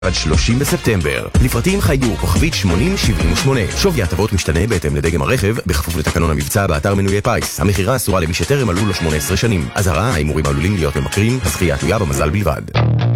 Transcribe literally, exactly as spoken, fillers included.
עד שלושים בספטמבר. לפרטים חייגו כוכבית שמונים שבעים ושמונה. שווי הטבות משתנה בהתאם לדגם הרכב, בכפוף לתקנון המבצע באתר מנויי פיס. המחירה אסורה למי שטרם מלאו לו שמונה עשרה שנים. אזהרה, ההימורים עלולים להיות ממכרים, הזכייה תלויה במזל בלבד.